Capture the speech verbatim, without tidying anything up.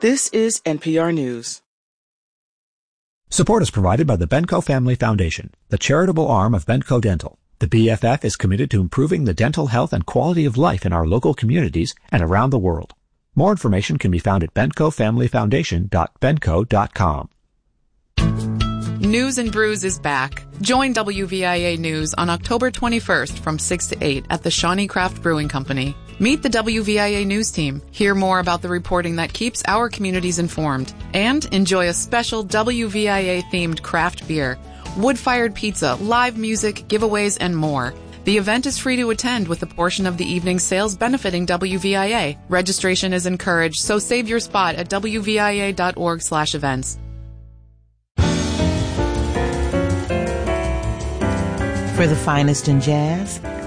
This is N P R News. Support is provided by the Benco Family Foundation, the charitable arm of Benco Dental. The B F F is committed to improving the dental health and quality of life in our local communities and around the world. More information can be found at benco family foundation dot benco dot com. News and Brews is back. Join W V I A News on October twenty-first from six to eight at the Shawnee Craft Brewing Company. Meet the W V I A News team, hear more about the reporting that keeps our communities informed, and enjoy a special W V I A-themed craft beer, wood-fired pizza, live music, giveaways, and more. The event is free to attend with a portion of the evening's sales benefiting W V I A. Registration is encouraged, so save your spot at w v i a dot org slash events. For the finest in jazz,